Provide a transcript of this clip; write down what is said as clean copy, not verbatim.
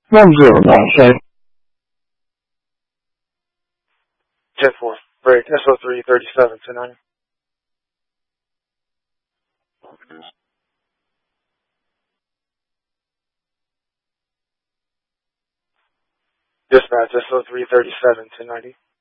10-9, 10-4. Break. SO3 37 to 90. Dispatch SO3 37 to 90.